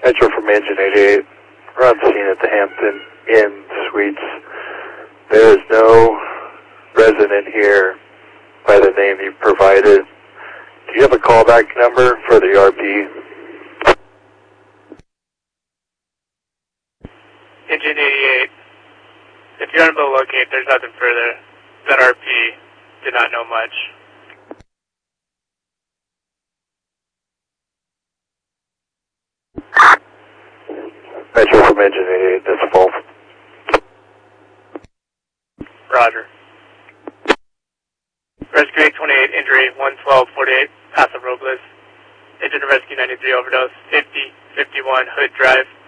Metro from Engine 88. We're on scene at the Hampton Inn Suites. There is no resident here by the name you provided. Do you have a callback number for the RP? Engine 88. If you're unable to locate, there's nothing further. That RP did not know much. Metro from Engine 88, that's false. Roger. Rescue 828, injury 11248, Paso Robles. Engine Rescue 93, overdose, 5051 Hood Drive.